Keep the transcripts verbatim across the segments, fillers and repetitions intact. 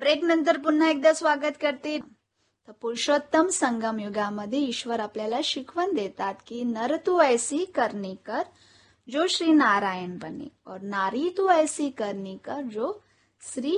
Break नंतर पुन्हा एकदा स्वागत करते. तर पुरुषोत्तम संगम युगामध्ये ईश्वर आपल्याला शिकवण देतात की नर तू ऐसी करनी कर जो श्री नारायण बने और नारी तू ऐसी करनी कर जो श्री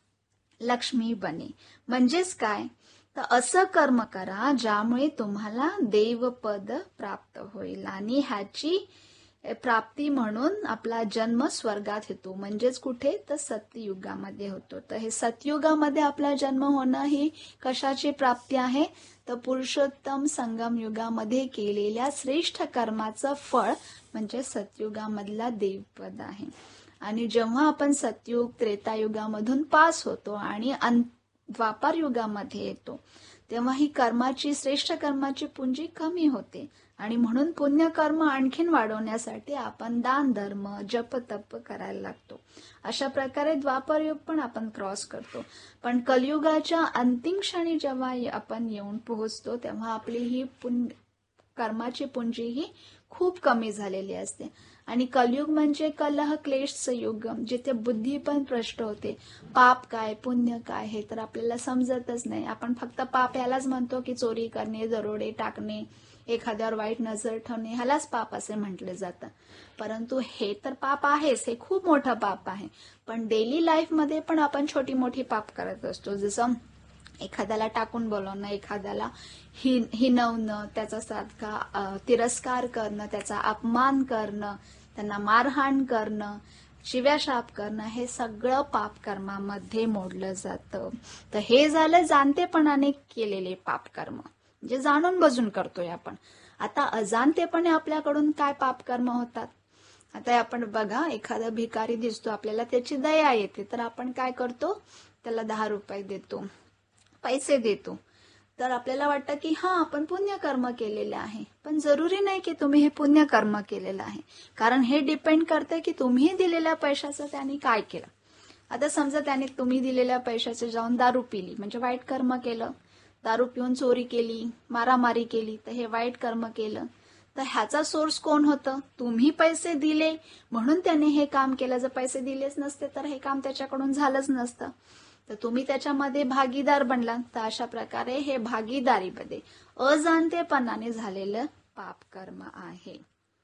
लक्ष्मी बने. म्हणजेच काय, तर असं कर्म करा ज्यामुळे तुम्हाला देवपद प्राप्त होईल आणि ह्याची प्राप्ती म्हणून आपला जन्म स्वर्गात होतो. म्हणजेच कुठे, तर सत्ययुगामध्ये होतो. तर हे सतयुगामध्ये आपला जन्म होणं ही कशाची प्राप्ती आहे, तर पुरुषोत्तम संगम युगामध्ये केलेल्या श्रेष्ठ कर्माचं फळ म्हणजे सतयुगामधला देवपद आहे. आणि जेव्हा आपण सतयुग त्रेतायुगामधून पास होतो आणि द्वापार युगामध्ये येतो तेव्हा ही कर्माची श्रेष्ठ कर्माची पुंजी कमी होते आणि म्हणून पुण्यकर्म आणखीन वाढवण्यासाठी आपण दान धर्म जप तप करायला लागतो. अशा प्रकारे द्वापर युग पण आपण क्रॉस करतो. पण कलियुगाच्या अंतिम क्षणी जेव्हा आपण येऊन पोहोचतो तेव्हा आपली ही पुण्य कर्माची पुंजी ही खूप कमी झालेली असते. आणि कलियुग म्हणजे कलह क्लेशचं युग, जिथे बुद्धी पण भ्रष्ट होते. पाप काय पुण्य काय हे तर आपल्याला समजतच नाही. आपण फक्त पाप यालाच म्हणतो की चोरी करणे, दरोडे टाकणे, एखाद्यावर वाईट नजर ठेवणे ह्यालाच पाप असे म्हटले जातं. परंतु हे तर पाप आहेच, हे खूप मोठं पाप आहे. पण डेली लाईफ मध्ये पण आपण छोटी मोठी पाप करत असतो. जसं एखाद्याला टाकून बोलवणं, एखाद्याला हि हिनवणं, त्याचा सारखा तिरस्कार करणं, त्याचा अपमान करणं, त्यांना मारहाण करणं, शिव्याशाप करणं, हे सगळं पाप कर्मामध्ये मोडलं जातं. तर हे झालं जाणतेपणाने केलेले पाप कर्म, म्हणजे जाणून बजून करतोय आपण. आता अजाणतेपणे आपल्याकडून काय पाप कर्म होतात. आता आपण बघा, एखादा भिकारी दिसतो, आपल्याला त्याची दया येते, तर आपण काय करतो, त्याला दहा रुपये देतो, पैसे देतो. तर आपल्याला वाटतं की हा आपण पुण्यकर्म केलेले आहे. पण जरुरी नाही की तुम्ही हे पुण्यकर्म केलेलं आहे, कारण हे डिपेंड करते की तुम्ही दिलेल्या पैशाचं त्यांनी काय केलं. आता समजा त्याने तुम्ही दिलेल्या पैशाचे जाऊन दारू पिली, म्हणजे वाईट कर्म केलं. दारू पिऊन चोरी केली, मारामारी केली, तर हे वाईट कर्म केलं. तर ह्याचा सोर्स कोण होतं, तुम्ही पैसे दिले म्हणून त्याने हे काम केलं. जर पैसे दिलेच नसते तर हे काम त्याच्याकडून झालंच नसतं. तर तुम्ही त्याच्यामध्ये भागीदार बनला. तर अशा प्रकारे हे भागीदारीमध्ये अजाणतेपणाने झालेलं पाप कर्म आहे.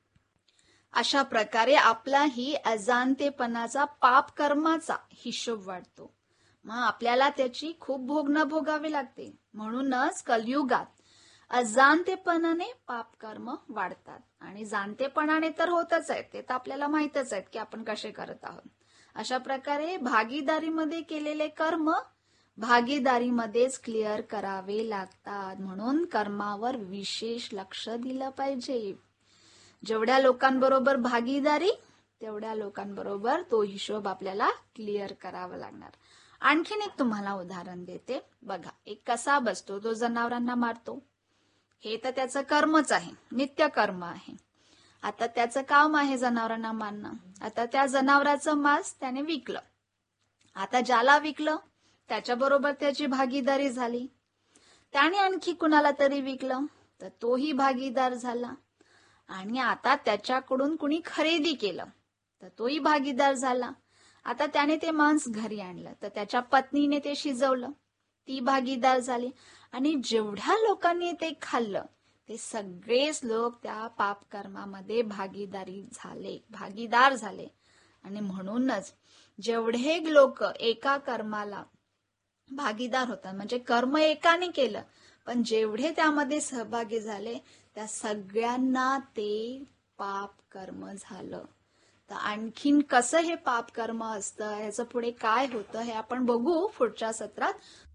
अशा प्रकारे आपलाही अजाणतेपणाचा पाप कर्माचा हिशोब वाढतो. मग आपल्याला त्याची खूप भोग न भोगावे लागते. म्हणूनच कलियुगात अजाणतेपणाने पाप कर्म वाढतात आणि जाणतेपणाने तर होतच आहेत, ते तर आपल्याला माहितच आहेत की आपण कसे करत आहोत. अशा प्रकारे भागीदारीमध्ये केलेले कर्म भागीदारीमध्येच क्लिअर करावे लागतात. म्हणून कर्मावर विशेष लक्ष दिलं पाहिजे. जेवढ्या लोकांबरोबर भागीदारी तेवढ्या लोकांबरोबर तो हिशोब आपल्याला क्लिअर करावा लागणार. आणखीन एक तुम्हाला उदाहरण देते. बघा, एक कसा बसतो, तो जनावरांना मारतो. हे तर त्याचं कर्मच आहे, नित्य कर्म आहे. आता त्याचं काम आहे जनावरांना मारणं. आता त्या जनावराचं मांस त्याने विकलं. आता ज्याला विकलं त्याच्याबरोबर त्याची भागीदारी झाली. त्याने आणखी कुणाला तरी विकलं तर तोही भागीदार झाला. आणि आता त्याच्याकडून कुणी खरेदी केलं तर तोही भागीदार झाला. आता त्याने ते मांस घरी आणलं तर त्याच्या पत्नीने ते शिजवलं, ती भागीदार झाली. आणि जेवढ्या लोकांनी ते खाल्लं ते सगळेच लोक त्या पाप कर्मामध्ये भागीदारी झाले, भागीदार झाले. आणि म्हणूनच जेवढे लोक एका कर्माला भागीदार होतात, म्हणजे कर्म एकाने केलं पण जेवढे त्यामध्ये सहभागी झाले त्या सगळ्यांना ते पाप कर्म झालं. तर आणखीन कसं हे पाप कर्म असतं, ह्याचं पुढे काय होतं हे आपण बघू पुढच्या सत्रात.